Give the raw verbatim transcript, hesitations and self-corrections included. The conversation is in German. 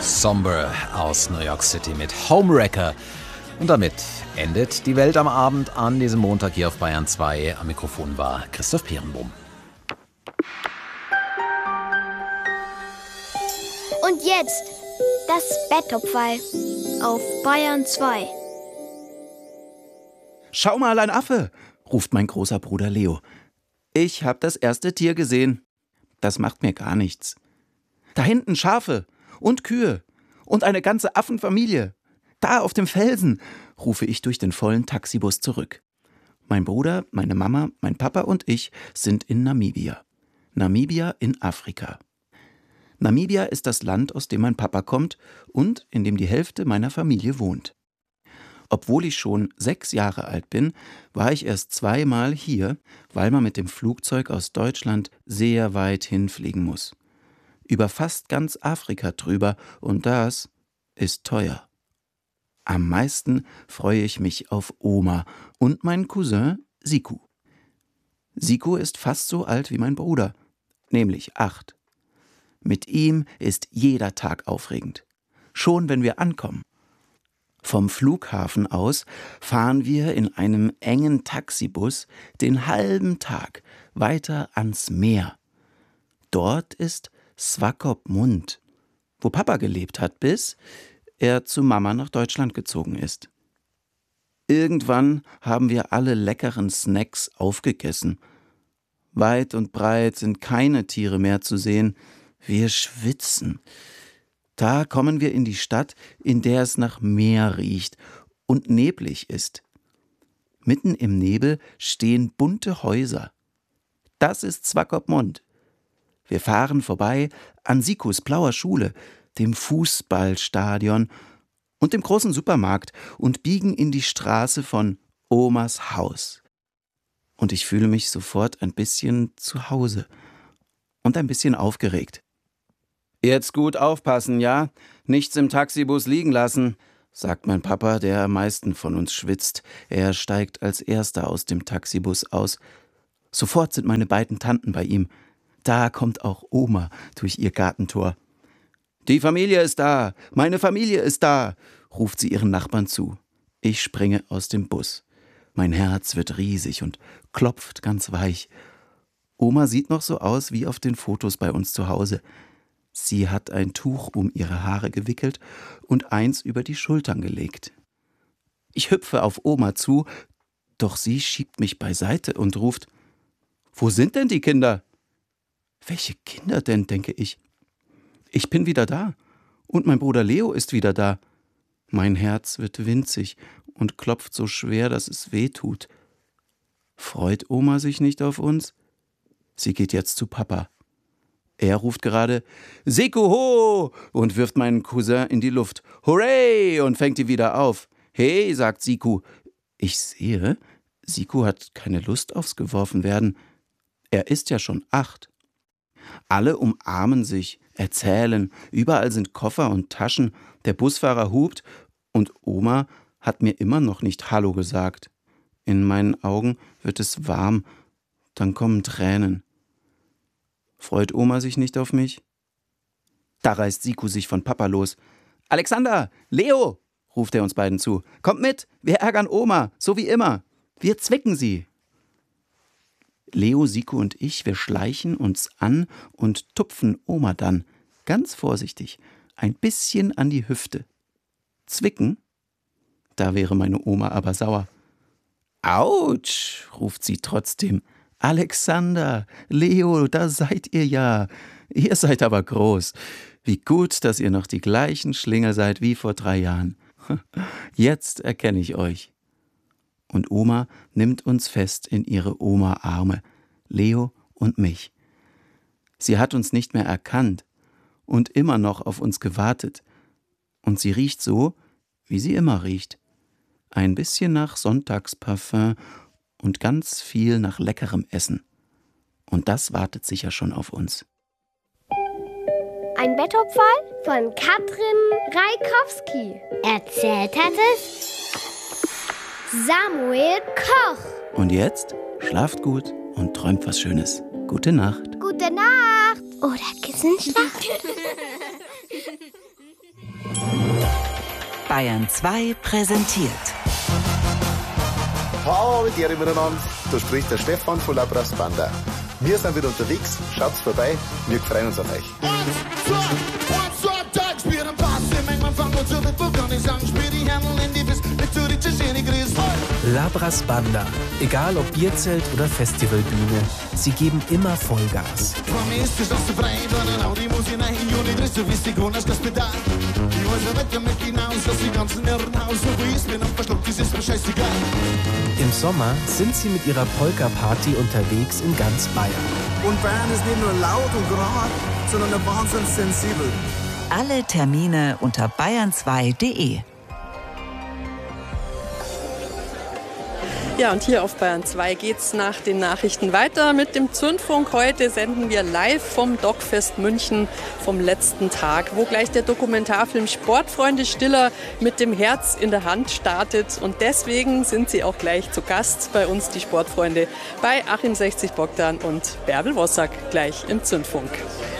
Somber aus New York City mit Homewrecker. Und damit endet die Welt am Abend an diesem Montag hier auf Bayern zwei. Am Mikrofon war Christoph Peerenbohm. Und jetzt das Betttopferl auf Bayern zwei. Schau mal, ein Affe, ruft mein großer Bruder Leo. Ich hab das erste Tier gesehen. Das macht mir gar nichts. Da hinten Schafe und Kühe und eine ganze Affenfamilie. Da auf dem Felsen, rufe ich durch den vollen Taxibus zurück. Mein Bruder, meine Mama, mein Papa und ich sind in Namibia. Namibia in Afrika. Namibia ist das Land, aus dem mein Papa kommt und in dem die Hälfte meiner Familie wohnt. Obwohl ich schon sechs Jahre alt bin, war ich erst zweimal hier, weil man mit dem Flugzeug aus Deutschland sehr weit hinfliegen muss. Über fast ganz Afrika drüber, und das ist teuer. Am meisten freue ich mich auf Oma und meinen Cousin Siku. Siku ist fast so alt wie mein Bruder, nämlich acht. Mit ihm ist jeder Tag aufregend. Schon wenn wir ankommen. Vom Flughafen aus fahren wir in einem engen Taxibus den halben Tag weiter ans Meer. Dort ist Swakopmund, wo Papa gelebt hat, bis er zu Mama nach Deutschland gezogen ist. Irgendwann haben wir alle leckeren Snacks aufgegessen. Weit und breit sind keine Tiere mehr zu sehen. Wir schwitzen. Da kommen wir in die Stadt, in der es nach Meer riecht und neblig ist. Mitten im Nebel stehen bunte Häuser. Das ist Swakopmund. Wir fahren vorbei an Sikus blauer Schule, dem Fußballstadion und dem großen Supermarkt und biegen in die Straße von Omas Haus. Und ich fühle mich sofort ein bisschen zu Hause und ein bisschen aufgeregt. »Jetzt gut aufpassen, ja? Nichts im Taxibus liegen lassen«, sagt mein Papa, der am meisten von uns schwitzt. Er steigt als Erster aus dem Taxibus aus. Sofort sind meine beiden Tanten bei ihm. Da kommt auch Oma durch ihr Gartentor. »Die Familie ist da! Meine Familie ist da!« ruft sie ihren Nachbarn zu. Ich springe aus dem Bus. Mein Herz wird riesig und klopft ganz weich. Oma sieht noch so aus wie auf den Fotos bei uns zu Hause. Sie hat ein Tuch um ihre Haare gewickelt und eins über die Schultern gelegt. Ich hüpfe auf Oma zu, doch sie schiebt mich beiseite und ruft: »Wo sind denn die Kinder?« »Welche Kinder denn?«, denke ich. Ich bin wieder da und mein Bruder Leo ist wieder da. Mein Herz wird winzig und klopft so schwer, dass es weh tut. Freut Oma sich nicht auf uns? Sie geht jetzt zu Papa. Er ruft gerade »Siku ho!« und wirft meinen Cousin in die Luft. »Hooray!« und fängt die wieder auf. »Hey«, sagt Siku. Ich sehe, Siku hat keine Lust aufs Geworfenwerden. Er ist ja schon acht. Alle umarmen sich, erzählen, überall sind Koffer und Taschen, der Busfahrer hupt und Oma hat mir immer noch nicht Hallo gesagt. In meinen Augen wird es warm, dann kommen Tränen. Freut Oma sich nicht auf mich? Da reißt Siku sich von Papa los. »Alexander, Leo«, ruft er uns beiden zu. »Kommt mit, wir ärgern Oma, so wie immer. Wir zwicken sie.« Leo, Siku und ich, wir schleichen uns an und tupfen Oma dann, ganz vorsichtig, ein bisschen an die Hüfte. Zwicken? Da wäre meine Oma aber sauer. »Autsch«, ruft sie trotzdem. »Alexander, Leo, da seid ihr ja. Ihr seid aber groß. Wie gut, dass ihr noch die gleichen Schlingel seid wie vor drei Jahren. Jetzt erkenne ich euch.« Und Oma nimmt uns fest in ihre Oma-Arme, Leo und mich. Sie hat uns nicht mehr erkannt und immer noch auf uns gewartet. Und sie riecht so, wie sie immer riecht. Ein bisschen nach Sonntagsparfum und ganz viel nach leckerem Essen. Und das wartet sicher schon auf uns. Ein Betttopferl von Katrin Reikowski. Erzählt hat es Samuel Koch. Und jetzt schlaft gut und träumt was Schönes. Gute Nacht. Gute Nacht. Oder Kissenschlacht. Bayern zwei präsentiert. Hallo, Geri miteinander. Da spricht der Stefan von La Brass Banda. Wir sind wieder unterwegs. Schaut's vorbei. Wir freuen uns auf euch. La Brass Banda. Egal ob Bierzelt oder Festivalbühne, sie geben immer Vollgas. Im Sommer sind sie mit ihrer Polka-Party unterwegs in ganz Bayern. Und Bayern ist nicht nur laut und gerade, sondern ein wahnsinnig sensibel. Alle Termine unter bayern zwei punkt de. Ja, und hier auf Bayern zwei geht's nach den Nachrichten weiter mit dem Zündfunk. Heute senden wir live vom Dogfest München vom letzten Tag, wo gleich der Dokumentarfilm Sportfreunde Stiller mit dem Herz in der Hand startet. Und deswegen sind sie auch gleich zu Gast bei uns, die Sportfreunde, bei Achim sechzig Bogdan und Bärbel Wossack gleich im Zündfunk.